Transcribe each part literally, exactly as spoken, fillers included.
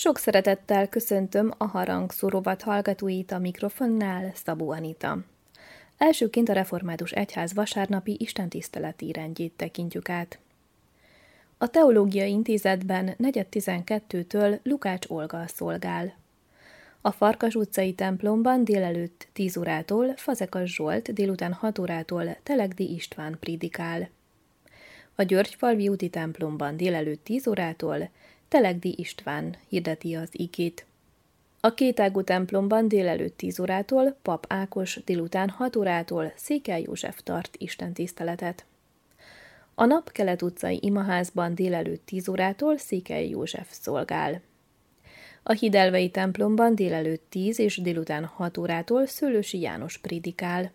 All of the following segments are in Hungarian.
Sok szeretettel köszöntöm a Harangszó rovat hallgatóit, a mikrofonnál Szabó Anita. Elsőként a Református Egyház vasárnapi istentiszteleti rendjét tekintjük át. A Teológiai Intézetben negyven tizenkettőtől Lukács Olga szolgál. A Farkas utcai templomban délelőtt tíz órától Fazekas Zsolt, délután hat órától Telegdi István prédikál. A Györgyfalvi úti templomban délelőtt tíz órától Telegdi István hirdeti az igét. A Kétágú templomban délelőtt tíz órától Pap Ákos, délután hat órától Székely József tart istentiszteletet. A Napkelet utcai imaházban délelőtt tíz órától Székely József szolgál. A Hidelvei templomban délelőtt tíz és délután hat órától Szőlősi János prédikál.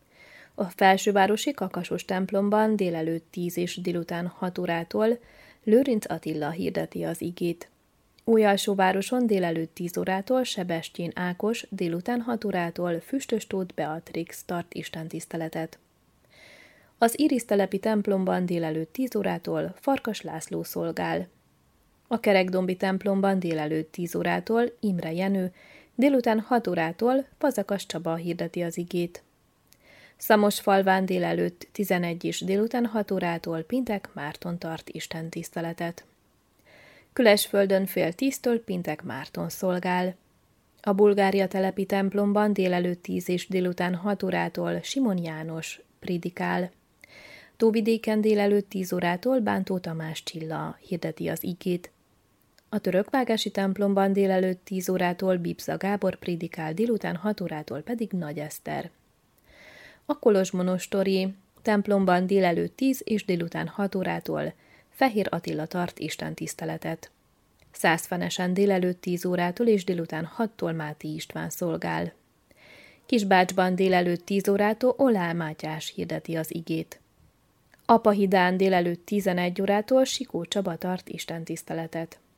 A Felsővárosi Kakasos templomban délelőtt tíz és délután hat órától Lőrinc Attila hirdeti az igét. Újalsóvároson délelőtt tíz órától Sebestyén Ákos, délután hat órától Füstöstóth Beatrix tart istentiszteletet. Az Irisztelepi templomban délelőtt tíz órától Farkas László szolgál. A Kerekdombi templomban délelőtt tíz órától Imre Jenő, délután hat órától Fazekas Csaba hirdeti az igét. Szamosfalván délelőtt tizenegy és délután hat órától Pintek Márton tart istentiszteletet. Külesföldön fél tíztől Pintek Márton szolgál. A Bulgária telepi templomban délelőtt tíz és délután hat órától Simon János prédikál. Tóvidéken délelőtt tíz órától Bántó Tamás Csilla hirdeti az igét. A Törökvágási templomban délelőtt tíz órától Bibza Gábor prédikál, délután hat órától pedig Nagy Eszter. A kolozsmonostori templomban délelőtt tíz és délután hat órától Fehér Attila tart istentiszteletet. Szászfenesen délelőtt tíz órától és délután hattól Máté István szolgál. Kisbácsban délelőtt tíz órától Olál Mátyás hirdeti az igét. Apahidán délelőtt tizenegy órától Sikó Csaba tart istentiszteletet.